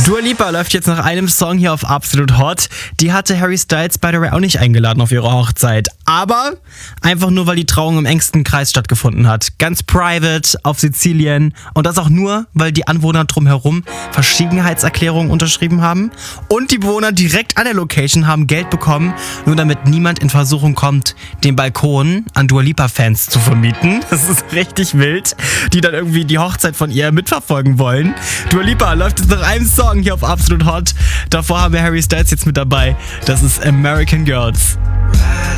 Dua Lipa läuft jetzt nach einem Song hier auf Absolut Hot. Die hatte Harry Styles by the way auch nicht eingeladen auf ihre Hochzeit. Aber einfach nur, weil die Trauung im engsten Kreis stattgefunden hat. Ganz private auf Sizilien. Und das auch nur, weil die Anwohner drumherum Verschwiegenheitserklärungen unterschrieben haben. Und die Bewohner direkt an der Location haben Geld bekommen, nur damit niemand in Versuchung kommt, den Balkon an Dua Lipa-Fans zu vermieten. Das ist richtig wild, die dann irgendwie die Hochzeit von ihr mitverfolgen wollen. Dua Lipa läuft jetzt nach einem Song hier auf Absolut Hot. Davor haben wir Harry Styles jetzt mit dabei. Das ist American Girls.